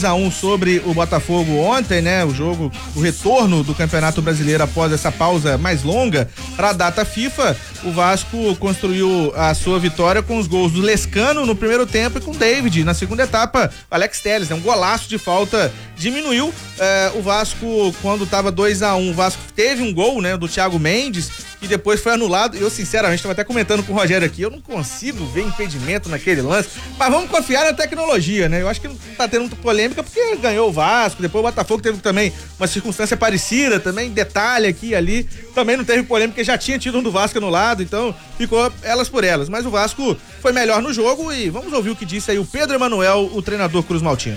2-1 sobre o Botafogo ontem, né? O retorno do Campeonato Brasileiro após essa pausa mais longa para a data FIFA. O Vasco construiu a sua vitória com os gols do Lescano no primeiro tempo e com o David na segunda etapa. Alex Telles, né? Um golaço de falta diminuiu. O Vasco, quando estava 2-1, o Vasco teve um gol, né? Do Thiago Mendes, que depois foi anulado. Eu, sinceramente, estava até comentando com o Rogério aqui, eu não consigo ver impedimento naquele lance, mas vamos confiar na tecnologia, né? Eu acho que não tá tendo muita polêmica porque ganhou o Vasco, depois o Botafogo teve também uma circunstância parecida, também detalhe aqui e ali, também não teve polêmica porque já tinha tido um do Vasco anulado, então ficou elas por elas, mas o Vasco foi melhor no jogo e vamos ouvir o que disse aí o Pedro Emanuel, o treinador Cruz Maltino.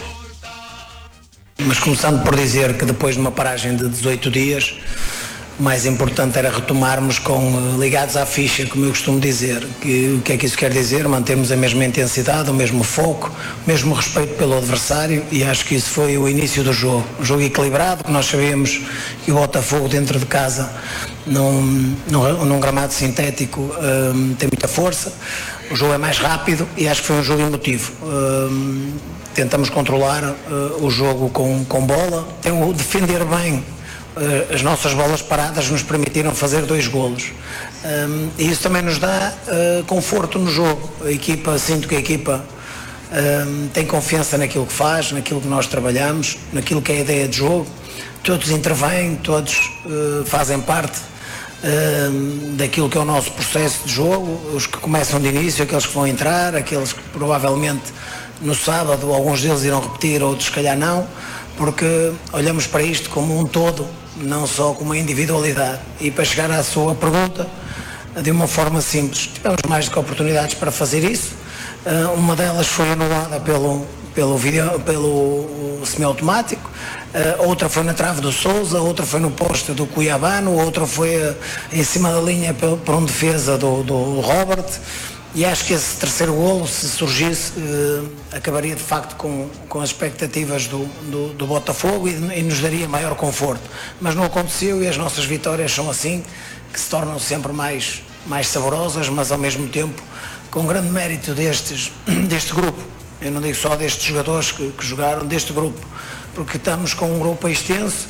Mas começando por dizer que depois de uma paragem de 18 dias, o mais importante era retomarmos ligados à ficha, como eu costumo dizer. O que é que isso quer dizer? Mantermos a mesma intensidade, o mesmo foco, o mesmo respeito pelo adversário, e acho que isso foi o início do jogo. Um jogo equilibrado, que nós sabíamos que o Botafogo dentro de casa, num gramado sintético, tem muita força. O jogo é mais rápido e acho que foi um jogo emotivo. Tentamos controlar o jogo com bola, defender bem. As nossas bolas paradas nos permitiram fazer 2 golos, e isso também nos dá conforto no jogo. Sinto que a equipa tem confiança naquilo que faz, naquilo que nós trabalhamos, naquilo que é a ideia de jogo. Todos intervêm, todos fazem parte daquilo que é o nosso processo de jogo, os que começam de início, aqueles que vão entrar, aqueles que provavelmente no sábado alguns deles irão repetir, outros se calhar não, porque olhamos para isto como um todo, não só como uma individualidade. E para chegar à sua pergunta, de uma forma simples, tivemos mais do que oportunidades para fazer isso. Uma delas foi anulada pelo semiautomático, outra foi na trave do Sousa, outra foi no poste do Cuiabano, outra foi em cima da linha por um defesa do Robert. E acho que esse terceiro golo, se surgisse, acabaria de facto com as expectativas do Botafogo e nos daria maior conforto. Mas não aconteceu, e as nossas vitórias são assim, que se tornam sempre mais saborosas, mas ao mesmo tempo com grande mérito deste grupo. Eu não digo só destes jogadores que jogaram, deste grupo, porque estamos com um grupo extenso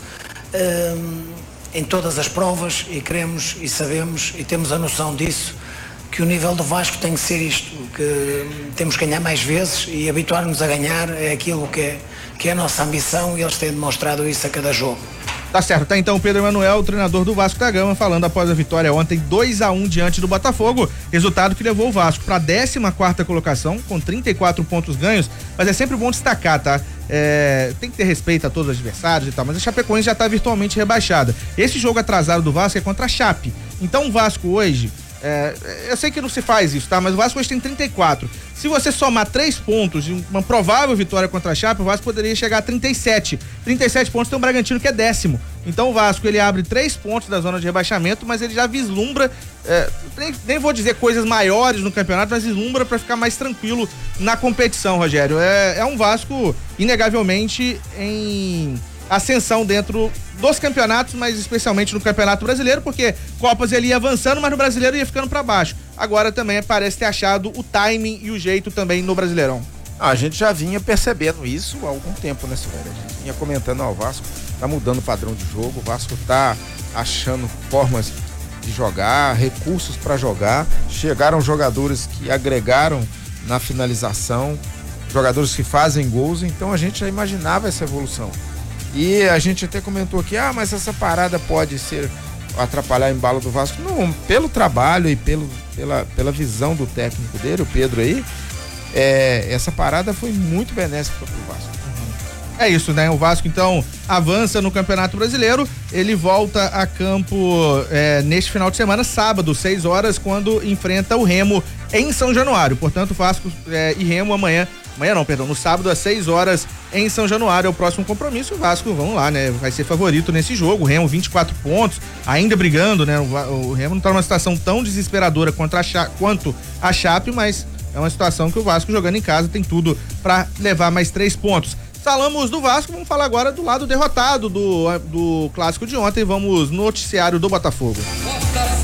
em todas as provas, e queremos e sabemos e temos a noção disso, que o nível do Vasco tem que ser isto, que temos que ganhar mais vezes, e habituar-nos a ganhar é aquilo que é a nossa ambição, e eles têm demonstrado isso a cada jogo. Tá certo, tá então o Pedro Emanuel, o treinador do Vasco da Gama, falando após a vitória ontem 2-1 diante do Botafogo, resultado que levou o Vasco para a 14ª colocação com 34 pontos ganhos, mas é sempre bom destacar, tá? Tem que ter respeito a todos os adversários e tal, mas a Chapecoense já tá virtualmente rebaixada. Esse jogo atrasado do Vasco é contra a Chape, então o Vasco hoje, eu sei que não se faz isso, tá? Mas o Vasco hoje tem 34. Se você somar 3 pontos de uma provável vitória contra a Chape, o Vasco poderia chegar a 37. 37 pontos tem o Bragantino, que é 10º. Então o Vasco, ele abre 3 pontos da zona de rebaixamento, mas ele já vislumbra, nem vou dizer coisas maiores no campeonato, mas vislumbra para ficar mais tranquilo na competição, Rogério. É um Vasco, inegavelmente, em ascensão dentro dos campeonatos, mas especialmente no Campeonato Brasileiro, porque Copas ele ia avançando, mas no Brasileiro ia ficando para baixo. Agora também parece ter achado o timing e o jeito também no Brasileirão. A gente já vinha percebendo isso há algum tempo, né, Silvério? A gente vinha comentando, o Vasco tá mudando o padrão de jogo, o Vasco tá achando formas de jogar, recursos para jogar. Chegaram jogadores que agregaram na finalização, jogadores que fazem gols, então a gente já imaginava essa evolução. E a gente até comentou aqui, mas essa parada pode atrapalhar o embalo do Vasco. Não, pelo trabalho e pela visão do técnico dele, o Pedro aí, essa parada foi muito benéfica para o Vasco. É isso, né? O Vasco, então, avança no Campeonato Brasileiro. Ele volta a campo neste final de semana, sábado, 6 horas, quando enfrenta o Remo em São Januário. Portanto, Vasco e Remo no sábado às 6 horas em São Januário é o próximo compromisso. O Vasco, vamos lá, né? Vai ser favorito nesse jogo. O Remo 24 pontos, ainda brigando, né? O Remo não tá numa situação tão desesperadora quanto a Chape, mas é uma situação que o Vasco, jogando em casa, tem tudo para levar mais 3 pontos. Falamos do Vasco, vamos falar agora do lado derrotado do clássico de ontem. Vamos no noticiário do Botafogo.